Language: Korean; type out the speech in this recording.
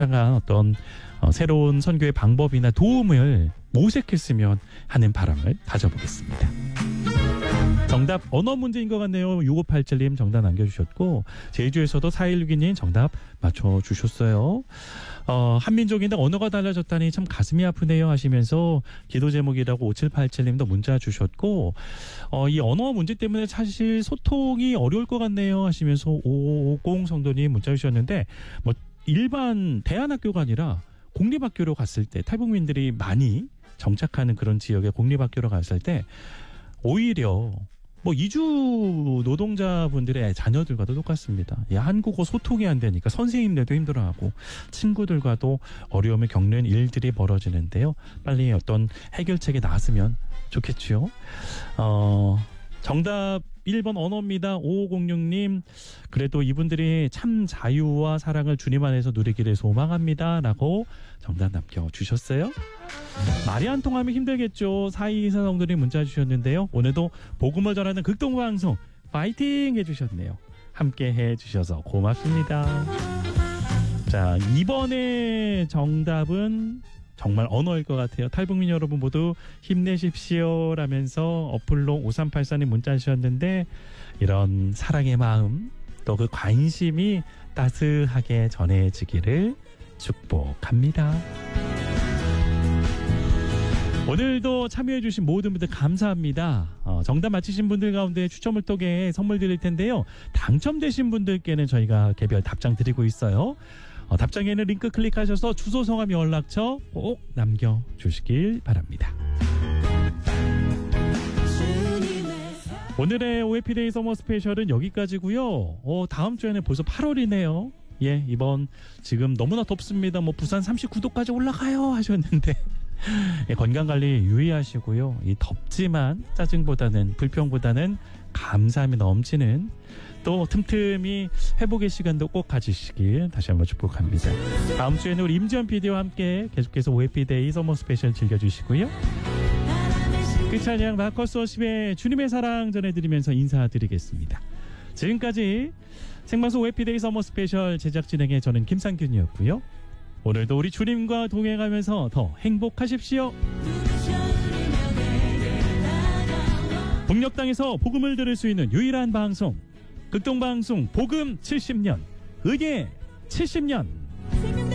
어떤 새로운 선교의 방법이나 도움을 모색했으면 하는 바람을 가져보겠습니다. 정답 언어 문제인 것 같네요. 6587님 정답 남겨주셨고, 제주에서도 4162님 정답 맞춰주셨어요. 한민족인데 언어가 달라졌다니 참 가슴이 아프네요 하시면서 기도 제목이라고 5787님도 문자 주셨고, 이 언어 문제 때문에 사실 소통이 어려울 것 같네요 하시면서 5550 성도님 문자 주셨는데, 뭐 일반 대안학교가 아니라 공립학교로 갔을 때, 탈북민들이 많이 정착하는 그런 지역의 공립학교로 갔을 때 오히려 뭐 이주 노동자분들의 자녀들과도 똑같습니다. 한국어 소통이 안 되니까 선생님들도 힘들어하고 친구들과도 어려움을 겪는 일들이 벌어지는데요. 빨리 어떤 해결책이 나왔으면 좋겠죠. 정답 1번 언어입니다. 5506님, 그래도 이분들이 참 자유와 사랑을 주님 안에서 누리기를 소망합니다 라고 정답 남겨주셨어요. 말이 안 통하면 힘들겠죠. 4224 성도님 문자 주셨는데요. 오늘도 복음을 전하는 극동방송 파이팅 해주셨네요. 함께 해주셔서 고맙습니다. 자, 이번에 정답은 정말 언어일 것 같아요. 탈북민 여러분 모두 힘내십시오 라면서 어플로 5384님 문자 주셨는데, 이런 사랑의 마음, 또 그 관심이 따스하게 전해지기를 축복합니다. 오늘도 참여해주신 모든 분들 감사합니다. 정답 맞히신 분들 가운데 추첨을 통해 선물 드릴 텐데요. 당첨되신 분들께는 저희가 개별 답장 드리고 있어요. 답장에는 링크 클릭하셔서 주소, 성함, 연락처 꼭 남겨주시길 바랍니다. 오늘의 OFDay 서머 스페셜은 여기까지고요. 다음 주에는 벌써 8월이네요. 예, 이번 지금 너무나 덥습니다. 뭐 부산 39도까지 올라가요 하셨는데 예, 건강관리 유의하시고요. 이 덥지만 짜증보다는, 불평보다는 감사함이 넘치는, 또 틈틈이 회복의 시간도 꼭 가지시길 다시 한번 축복합니다. 다음 주에는 우리 임지연 PD와 함께 계속해서 OFDay 서머 스페셜 즐겨주시고요. 끝찬양 마커스 워십의 주님의 사랑 전해드리면서 인사드리겠습니다. 지금까지 생방송 OFDay 서머 스페셜 제작 진행의 저는 김상균이었고요. 오늘도 우리 주님과 동행하면서 더 행복하십시오. 북녘 땅에서 복음을 들을 수 있는 유일한 방송, 극동방송 복음 70년, 의계 70년.